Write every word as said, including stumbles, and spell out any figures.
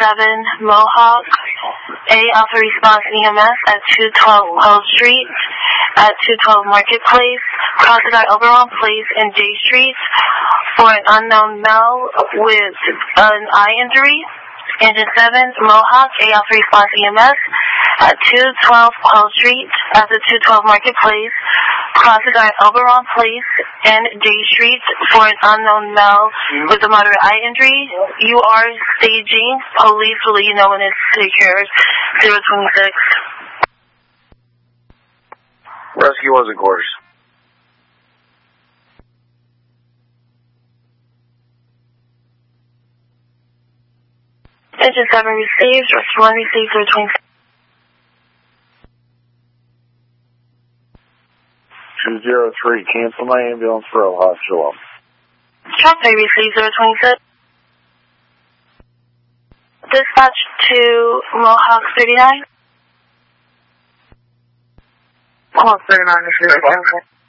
seven Mohawk. A, Alpha Response E M S at two twelve Pearl Street, at two twelve Marketplace, crossing our Oberon Place and J Street for an unknown male with an eye injury. Engine seven Mohawk, A, Alpha Response E M S at two twelve Pearl Street, at the two twelve Marketplace, crossing our Oberon Place and J Street for an unknown male with a moderate eye injury. You are staging. Police will let you know when it's secured. zero twenty-six. Rescue was in quarters. Engine seven received. Rescue one received. zero twenty-six. two zero three, cancel my ambulance for Ojai Shalom. Truck may receive zero twenty-six. Dispatch to Mohawk thirty-nine. Mohawk thirty-nine, this is